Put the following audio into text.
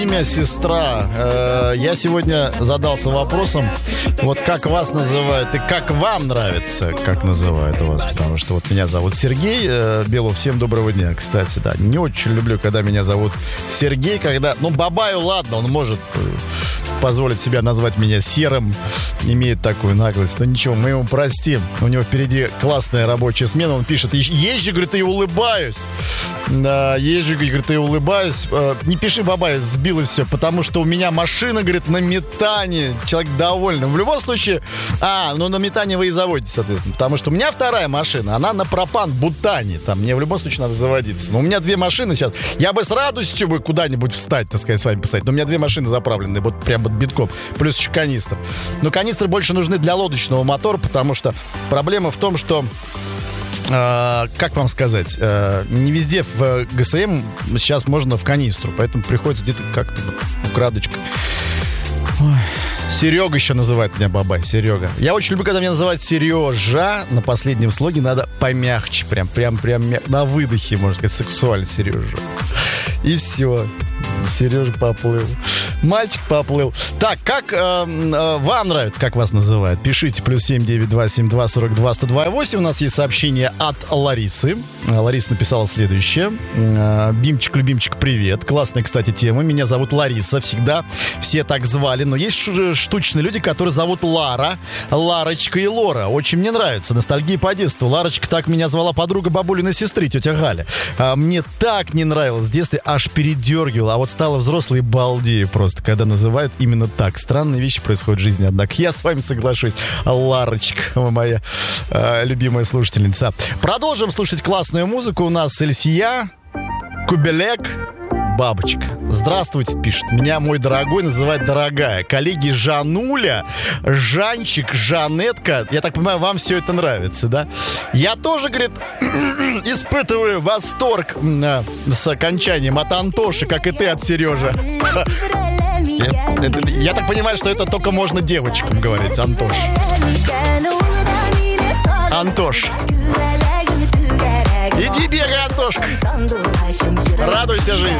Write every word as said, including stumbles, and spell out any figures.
Имя сестра. Э, я сегодня задался вопросом, вот как вас называют и как вам нравится, как называют вас, потому что вот меня зовут Сергей э, Белов. Всем доброго дня, кстати, да. Не очень люблю, когда меня зовут Сергей, когда, ну, Бабаю, ладно, он может позволить себя назвать меня Серым, имеет такую наглость, но ничего, мы ему простим. У него впереди классная рабочая смена, он пишет: езжу, говорит, и улыбаюсь. Да, езжу, говорит, и улыбаюсь. Не пиши, Бабай, сбилось все, потому что у меня машина, говорит, на метане. Человек доволен. В любом случае, а, ну на метане вы и заводите, соответственно, потому что у меня вторая машина, она на пропан-бутане. Там мне в любом случае надо заводиться. Но у меня две машины сейчас. Я бы с радостью бы куда-нибудь встать, так сказать, с вами поставить. Но у меня две машины заправлены, вот прям вот битком. Плюс еще канистр. Но канистры больше нужны для лодочного мотора, потому что проблема в том, что Uh, как вам сказать, uh, не везде в ГСМ сейчас можно в канистру, поэтому приходится где-то как-то украдочкой. Ой. Серега еще называет меня Бабай, Серега. Я очень люблю, когда меня называют Сережа. На последнем слоге надо помягче, прям, прям, прям на выдохе, можно сказать, сексуально, Сережа. И все. Сережа поплыл. Мальчик поплыл. Так, как э, э, вам нравится, как вас называют? Пишите плюс семь девять два семь два сорок два сто два восемь. У нас есть сообщение от Ларисы. Лариса написала следующее. Бимчик, любимчик, привет. Классная, кстати, тема. Меня зовут Лариса. Всегда все так звали. Но есть штучные люди, которые зовут Лара, Ларочка и Лора. Очень мне нравится. Ностальгия по детству. Ларочка, так меня звала подруга бабулиной сестры, тетя Галя. А мне так не нравилось в детстве, аж передергивала. А вот стала взрослой и балдею просто, когда называют именно так. Странные вещи происходят в жизни, однако я с вами соглашусь. Ларочка, моя э, любимая слушательница. Продолжим слушать классную музыку. У нас Эльсия, Кубелек, Бабочка. Здравствуйте, пишет. Меня мой дорогой называет дорогая. Коллеги Жануля, Жанчик, Жанетка. Я так понимаю, вам все это нравится, да? Я тоже, говорит, испытываю восторг э, с окончанием от Антоши, как и ты от Сережи. Я, это, я так понимаю, что это только можно девочкам говорить, Антош. Антош. И тебе, Антошка. Радуйся жизни.